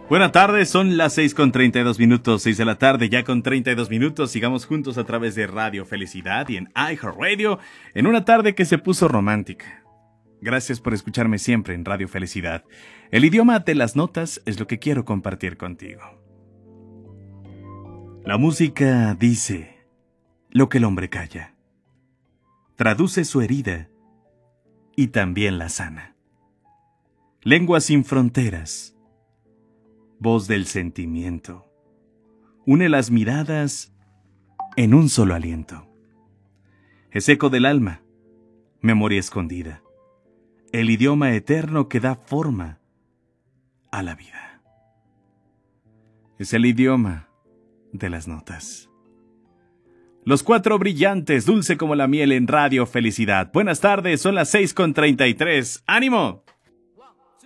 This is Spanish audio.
Buenas tardes, son las 6:32, 6 de la tarde, ya con 32 minutos. Sigamos juntos a través de Radio Felicidad y en iHeartRadio, en una tarde que se puso romántica. Gracias por escucharme siempre en Radio Felicidad. El idioma de las notas es lo que quiero compartir contigo. La música dice lo que el hombre calla. Traduce su herida y también la sana. Lengua sin fronteras. Voz del sentimiento. Une las miradas en un solo aliento. Es eco del alma, memoria escondida. El idioma eterno que da forma a la vida. Es el idioma de las notas. Los cuatro brillantes, dulce como la miel en Radio Felicidad. Buenas tardes, son las 6:33. ¡Ánimo!